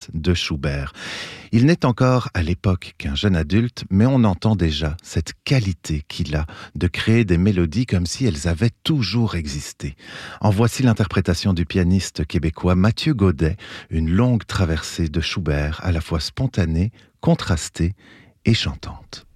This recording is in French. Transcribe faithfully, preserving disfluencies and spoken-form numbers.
sonate de Schubert. Il n'est encore à l'époque qu'un jeune adulte, mais on entend déjà cette qualité qu'il a de créer des mélodies comme si elles avaient toujours existé. En voici l'interprétation du pianiste québécois Mathieu Gaudet, une longue traversée de Schubert à la fois spontanée, contrastée et chantante.